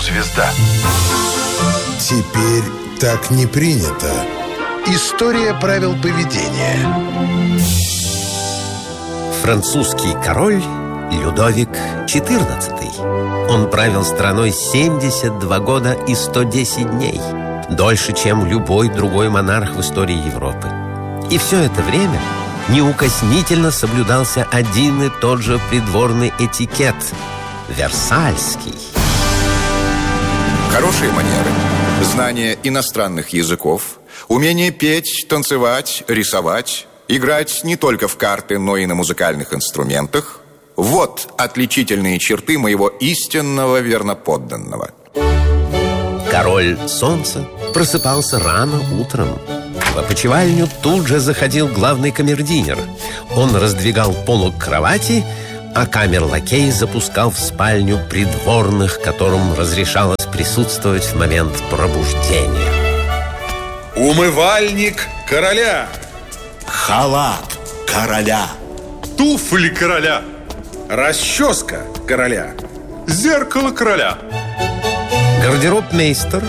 кинозвезда. Теперь так не принято. История правил поведения. Французский король Людовик XIV. Он правил страной 72 года и 110 дней. Дольше, чем любой другой монарх в истории Европы. И все это время неукоснительно соблюдался один и тот же придворный этикет – Версальский. Хорошие манеры, знание иностранных языков, умение петь, танцевать, рисовать, играть не только в карты, но и на музыкальных инструментах – вот отличительные черты моего истинного верноподданного. Король Солнца просыпался рано утром. В опочивальню тут же заходил главный камердинер. Он раздвигал полог кровати, а камер-лакей запускал в спальню придворных, которым разрешалось присутствовать в момент пробуждения. Умывальник короля. Халат короля. Туфли короля. Расческа короля. Зеркало короля. Гардеробмейстер